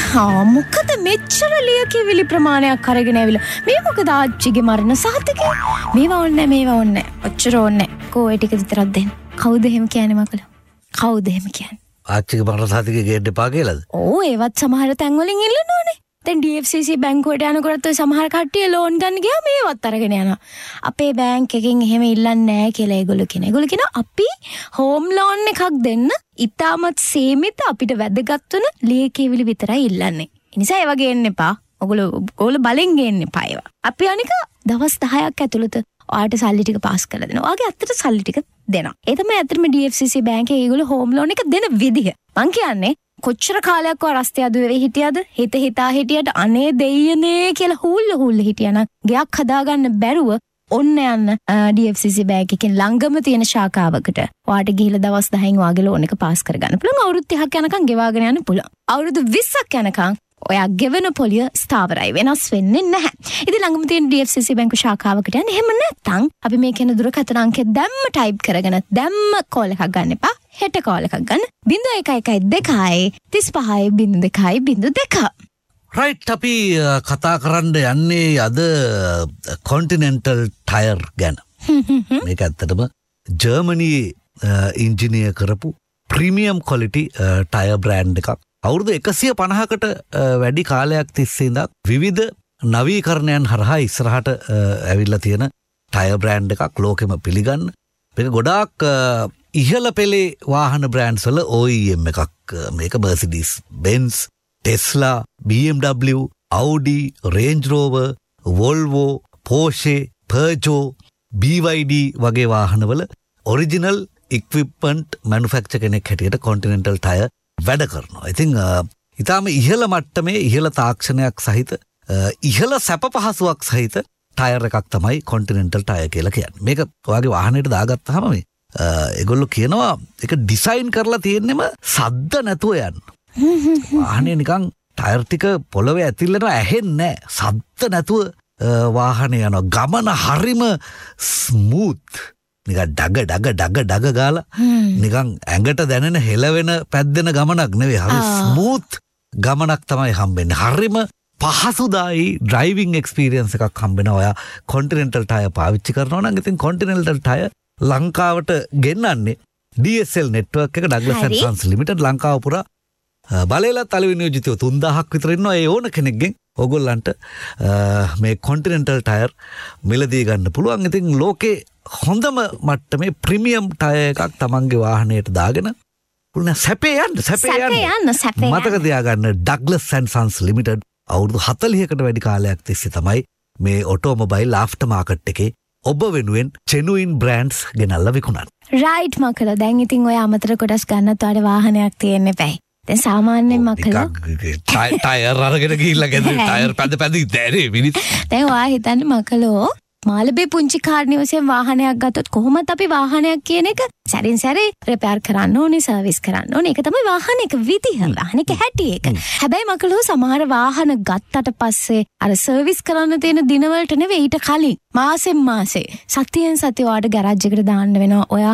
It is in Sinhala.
මොකද මෙච්චර ලියකියවිලි ප්‍රමාණයක් අරගෙන ඇවිල්ලා මේ මොකද ආච්චිගේ මරණ සහතිකේ මේවා ඕනේ ඔච්චර ඕනේ කෝ ඒ ටික විතරක් දෙන්න කවුද එහෙම කියන්නේ මකල කවුද එහෙම කියන්නේ ආච්චිගේ මරණ සහතිකේ ගේන්න එපා කියලාද ඕ ඒවත් සමහර තැන් වලින් ඉල්ලන්න ඕනේ දැන් DFCC බැංකුවට යනකොට ඔය සමහර කට්ටිය ලෝන් ගන්න ගියා මේවත් අරගෙන යනවා. අපේ බැංක් එකෙන් එහෙම ඉල්ලන්නේ නැහැ කියලා ඒගොල්ලෝ කියනවා. ඒගොල්ලෝ කියනවා අපි හෝම් ලෝන් එකක් දෙන්න ඉතාමත් සීමිත අපිට වැදගත් වෙන ලියකියවිලි විතරයි ඉල්ලන්නේ. ඒ නිසා ඒ වගේ එන්න එපා. ඔයගොල්ලෝ බලෙන් ගේන්න එපා ඒවා. අපි අනික දවස් 10ක් ඇතුළත ඔයාට සල්ලි ටික පාස් කරලා දෙනවා. ඔයාගේ අතට සල්ලි ටික දෙනවා. ඒ තමයි ඇත්තටම DFCC බැංකේ ඒගොල්ලෝ හෝම් ලෝන් එක දෙන විදිහ. මං කියන්නේ කොච්චර කාලයක් ඔය රස්තේ අදුවේ හිටියද හිතා හිටියට අනේ දෙයියනේ කියලා හුල්ල හිටියනම් ගයක් හදාගන්න බැරුව ඔන්න යන්න DFCC බැංක් එකෙන් ළඟම තියෙන ශාඛාවකට ඔයාට ගිහිල්ලා දවස් 10න් ඔයාගේ ලෝන් එක පාස් කරගන්න පුළුවන් අවුරුදු 30ක් යනකම් ගෙවාගෙන යන්න පුළුවන් අවුරුදු 20ක් යනකම් ඔයා ගෙවන පොලිය ස්ථාවරයි වෙනස් වෙන්නේ නැහැ. ඉතින් ළඟම තියෙන DFCC බැංකු ශාඛාවකට යන්න. එහෙම නැත්නම් අපි මේ කියන දුරකථන අංකය දැම්ම ටයිප් කරගෙන දැම්ම කෝල් එකක් ගන්න එපා. හෙට කෝල් එකක් ගන්න. 0112 35 02. රයිට් අපි කතා කරන්න යන්නේ අද කොන්ටිනෙන්ටල් ටයර් ගැන. මේක ඇත්තටම ජර්මනියේ ඉන්ජිනියර් කරපු ප්‍රීමියම් ක්වොලිටි ටයර් බ්‍රෑන්ඩ් එකක්. අවුරුදු 150කට වැඩි කාලයක් තිස්සේ ඉඳන් විවිධ නවීකරණයන් හරහා ඉස්සරහට ඇවිල්ලා තියෙන ටයර් බ්‍රෑන්ඩ් එකක් ලෝකෙම පිළිගන්න. මේක ගොඩාක් ඉහළ පෙළේ වාහන බ්‍රෑන්ඩ්ස් වල OEM එකක්. මේක Mercedes Benz, Tesla, BMW, Audi, Range Rover, Volvo, Porsche, Peugeot, BYD වගේ වාහනවල ඔරිජිනල් ඉක්විප්මන්ට් මැනුෆැක්චර් කෙනෙක් හැටියට කොන්ටිනෙන්ටල් ටයර් වැඩ කරනවා. ඉතින් ඊටාම ඉහළ මට්ටමේ ඉහළ තාක්ෂණයක් සහිත ඉහළ සැප පහසුවක් සහිත ටයර් එකක් තමයි කොන්ටිනෙන්ටල් ටයර් කියලා කියන්නේ. මේක ඔයාගේ වාහනේට දාගත්තාම මේ ඒගොල්ලෝ කියනවා ඒක ඩිසයින් කරලා තියෙන්නෙම සද්ද නැතුව යන්න. වාහනේ නිකන් ටයර් ටික පොළවේ ඇතිල්ලනවා ඇහෙන්නේ නැහැ. සද්ද නැතුව වාහනේ යනවා. ගමන හරිම ස්මූත්. නිකන් ඩග ගාලා නිකන් ඇඟට දැනෙන හෙලවෙන පැද්දෙන ගමනක් නෙවෙයි. හරි ස්මූත් ගමනක් තමයි හම්බෙන්නේ. හරිම පහසුදායි ඩ්‍රයිවිං එක්ස්පීරියන්ස් එකක් හම්බෙනවා ඔයා කොන්ටිනෙන්ටල් ටයර් පාවිච්චි කරනවා නම්. ඉතින් කොන්ටිනෙන්ටල් ටයර් ලංකාවට ගෙන්නන්නේ DSL නෙට්වර්ක් එක ඩග්ලස් ඇන්ඩ් සන්ස් ලිමිටඩ් ලංකාව පුරා බලයලත් අලු විනියෝජිතයෝ 3000ක් විතර ඉන්නවා. ඒ ඕන කෙනෙක්ගෙන් ඕගොල්ලන්ට මේ කොන්ටිනෙන්ටල් ටයර් මිලදී ගන්න පුළුවන්. ඉතින් ලෝකේ හොඳම මට්ටමේ ප්‍රීමියම් ටයර් එකක් තමන්ගේ වාහනයට දාගෙන පුළුවන් සැපේ යන්න. මතක තියාගන්න ඩග්ලස් ඇන්ඩ් සන්ස් ලිමිටඩ් අවුරුදු 40කට වැඩි කාලයක් තිස්සේ තමයි මේ ඔටෝමොබයිල් ආෆ්ටර් මාකට් එකේ ඔබ වෙනුවෙන් ජෙනුයින් බ්‍රෑන්ඩ්ස් ගෙනල්ලා විකුණන්නේ. රයිට් මකල දැන් ඉතින් ඔය අමතර කොටස් ගන්නත් ඔයාලේ වාහනයක් තියෙන්න එපයි. දැන් සාමාන්‍යයෙන් මකල ටයර් අරගෙන ගිහිල්ලා ගෙදර ටයර් පැද ඉදෑනේ මිනිත්. දැන් ඔයා හිතන්නේ මකලෝ මාළඹේ පුංචි කාර් නිවසෙන් වාහනයක් ගත්තොත් කොහොමද අපි වාහනයක් කියන එක සැරින් සැරේ රිපෙයාර් කරන්න ඕනේ සර්විස් කරන්න ඕනේ. ඒක තමයි වාහනයක විදිහ. වාහනයක හැටි ඒක. හැබැයි මකලෝ සමහර වාහන ගත්තට පස්සේ අර සර්විස් කරන්න තියෙන දිනවලට නෙවෙයි ඊට කලින් මාසෙන් මාසේ සතියෙන් සතිය ඔයාට ගෑරේජ් එකට දාන්න වෙනවා. ඔයා